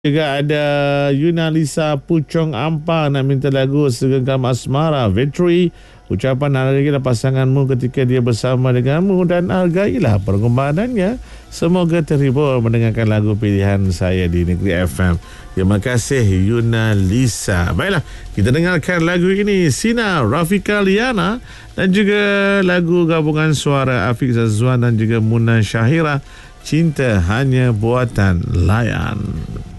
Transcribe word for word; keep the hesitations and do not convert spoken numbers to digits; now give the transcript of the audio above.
Juga ada Yuna Lisa Pucong Ampang nak minta lagu Segenggam Asmara Victory. Ucapan hargailah pasanganmu ketika dia bersama denganmu dan hargailah pengorbanannya. Semoga terhibur mendengarkan lagu pilihan saya di Negeri F M. Terima kasih Yuna Lisa. Baiklah, kita dengarkan lagu ini Sina Rafika Liana dan juga lagu gabungan suara Afiq Zazwan dan juga Muna Syahira, Cinta Hanya Buatan Layan.